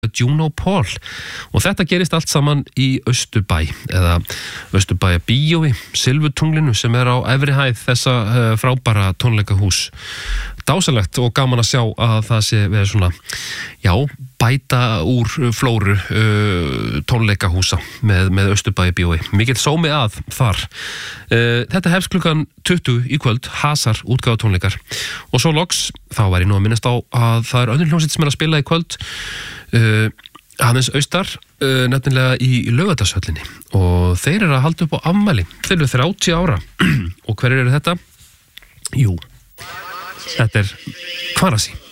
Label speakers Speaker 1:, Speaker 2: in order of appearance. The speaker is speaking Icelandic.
Speaker 1: Juno Paul og þetta gerist allt saman í Austurbæ eða Austurbæja bíói, Silfutunglinu sem á efri hæð þessa frábæra tónleikahús. Dásalegt og gaman að sjá að það sé verið svona, já, bæta úr flóru tónleikahúsa með Austurbæja bíói. Mikill sómi að þar. Þetta hefst klukkan 20 í kvöld, Hasar útgáfa tónleikar. Og svo loks, þá var ég nú að minnast á að það önnur hljómsveit sem að spila í kvöld, aðeins austar, nefnilega í Laugardalshöllinni og þeir að halda upp á afmæli. Þeir eru 30 ára og hverjir eru þetta? Jú, þetta Kvarasi.